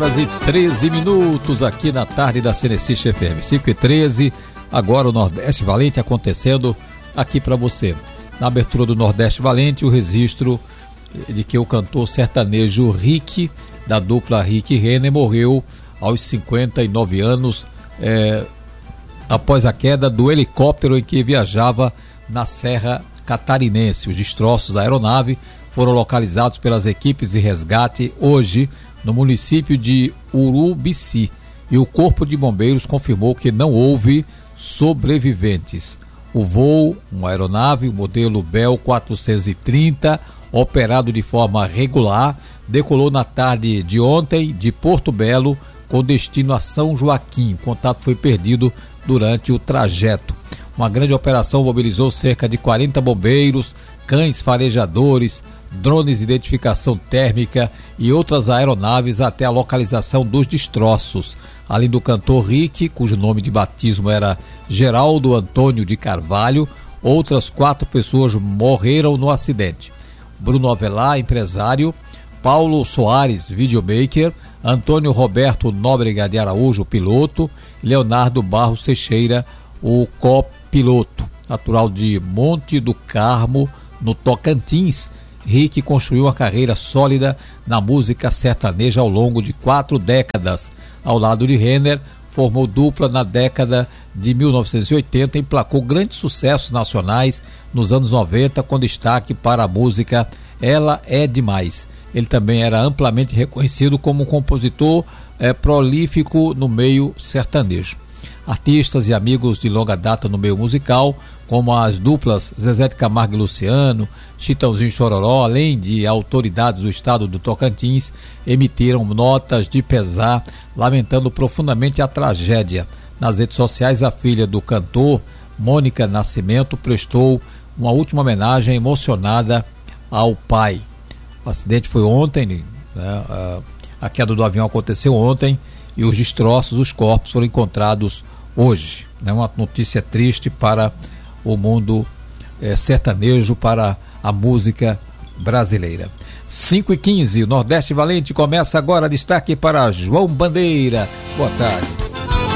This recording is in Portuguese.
horas e 13 minutos aqui na tarde da Cenecice FM. 5h13, agora o Nordeste Valente acontecendo aqui para você. Na abertura do Nordeste Valente, o registro de que o cantor sertanejo Rick, da dupla Rick e Renner, morreu aos 59 anos após a queda do helicóptero em que viajava na Serra Catarinense. Os destroços da aeronave foram localizados pelas equipes de resgate hoje no município de Urubici, e o Corpo de Bombeiros confirmou que não houve sobreviventes. O voo, uma aeronave, modelo Bell 430, operado de forma regular, decolou na tarde de ontem de Porto Belo com destino a São Joaquim. O contato foi perdido durante o trajeto. Uma grande operação mobilizou cerca de 40 bombeiros, cães farejadores, drones de identificação térmica e outras aeronaves até a localização dos destroços. Além do cantor Rick, cujo nome de batismo era Geraldo Antônio de Carvalho, outras 4 pessoas morreram no acidente. Bruno Avelar, empresário, Paulo Soares, videomaker, Antônio Roberto Nóbrega de Araújo, piloto, Leonardo Barros Teixeira, o copiloto. Natural de Monte do Carmo, no Tocantins, Rick construiu uma carreira sólida na música sertaneja ao longo de 4 décadas. Ao lado de Renner, formou dupla na década de 1980 e emplacou grandes sucessos nacionais nos anos 90, com destaque para a música Ela é Demais. Ele também era amplamente reconhecido como um compositor prolífico no meio sertanejo. Artistas e amigos de longa data no meio musical, como as duplas Zezé de Camargo e Luciano, Chitãozinho e Chororó, além de autoridades do estado do Tocantins, emitiram notas de pesar, lamentando profundamente a tragédia. Nas redes sociais, a filha do cantor, Mônica Nascimento, prestou uma última homenagem emocionada ao pai. O acidente foi ontem, né? A queda do avião aconteceu ontem e os destroços, os corpos foram encontrados hoje. É uma notícia triste para o mundo sertanejo, para a música brasileira. 5h15, o Nordeste Valente começa agora. Destaque para João Bandeira. Boa tarde.